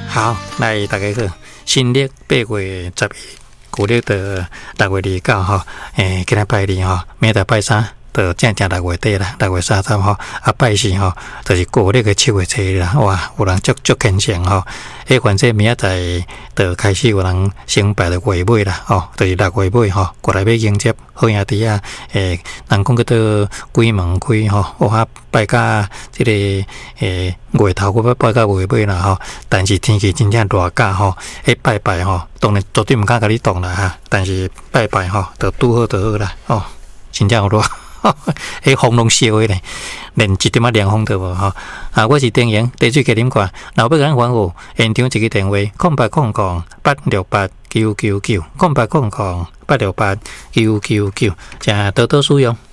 好，来大家好，新历8月12，旧历的6月29吼，今日拜2吼，明仔拜3。就正6月底啦，6月30吼，拜4吼，就是旧历的7月初啦。哇，有人足虔诚吼，反正明仔载就开始有人升拜的月尾啦，就是6月尾吼，过来要迎接好兄弟啊，人讲叫做鬼门开吼，哇，拜甲这个月头我要拜到月尾啦吼，但是天气真正热甲吼，拜拜吼，当然绝对唔敢甲你动啦哈，但是拜拜吼，就拄好就好啦，真正有热。风拢烧的咧，连一点仔凉风都无吼。我是丁莹，茶水加啉看。若要甲咱反复，现场一个电话：0800-868-999，0800-868-999，请多多使用。